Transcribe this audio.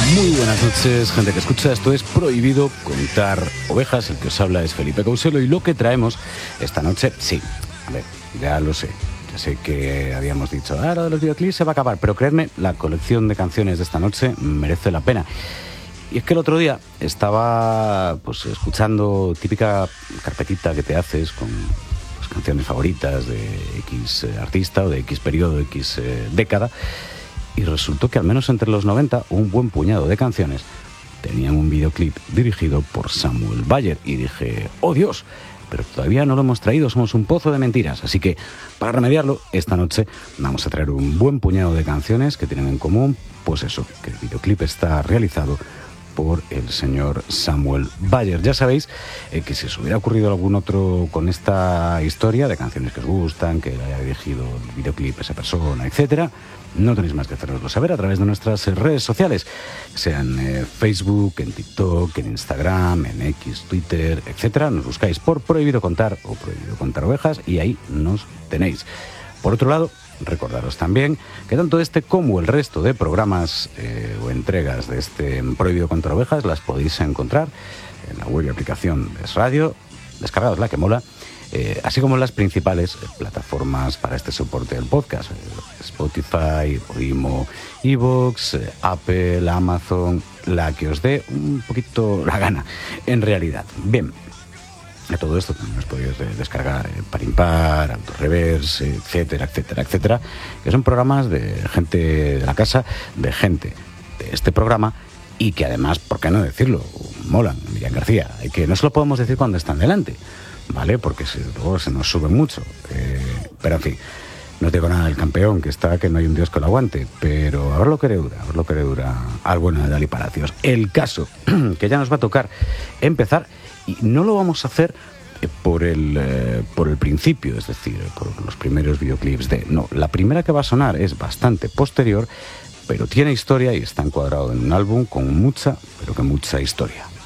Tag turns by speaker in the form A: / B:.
A: Muy buenas noches, gente que escucha. Esto es Prohibido Contar Ovejas. El que os habla es Felipe Couselo y lo que traemos esta noche, sí, a ver, ya lo sé. Ya sé que habíamos dicho, lo de los videoclips se va a acabar, pero creedme, la colección de canciones de esta noche merece la pena. Y es que el otro día estaba pues escuchando típica carpetita que te haces con canciones favoritas de X artista o de X periodo, X década, y resultó que al menos entre los 90 un buen puñado de canciones tenían un videoclip dirigido por Samuel Bayer y dije, ¡oh Dios! Pero todavía no lo hemos traído, somos un pozo de mentiras. Así que, para remediarlo, esta noche vamos a traer un buen puñado de canciones que tienen en común, pues eso, que el videoclip está realizado por el señor Samuel Bayer. Ya sabéis que si os hubiera ocurrido algún otro con esta historia de canciones que os gustan, que haya dirigido el videoclip esa persona, etcétera, no tenéis más que hacernoslo saber a través de nuestras redes sociales, sean Facebook, en TikTok, en Instagram, en X, Twitter, etcétera. Nos buscáis por Prohibido Contar o Prohibido Contar Ovejas y ahí nos tenéis. Por otro lado, recordaros también que tanto este como el resto de programas o entregas de este Prohibido Contar Ovejas las podéis encontrar en la web y aplicación de Es Radio, descargaos la que mola, así como en las principales plataformas para este soporte del podcast, Spotify, Podimo, iVoox, Apple, Amazon, la que os dé un poquito la gana, en realidad. Bien, a todo esto también os podéis descargar Par Impar, Auto Reverse, etcétera, etcétera, etcétera, que son programas de gente de la casa, de gente de este programa y que además, ¿por qué no decirlo?, molan, Miriam García, y que no se lo podemos decir cuando están delante, ¿vale? Porque luego se nos sube mucho, pero en fin, no os digo nada del campeón, que está, que no hay un dios que lo aguante, pero a ver lo que le dura al bueno de Dalí Palacios. El caso, que ya nos va a tocar empezar, y no lo vamos a hacer por el principio, es decir, por los primeros videoclips no, la primera que va a sonar es bastante posterior, pero tiene historia y está encuadrado en un álbum con mucha, pero que mucha historia.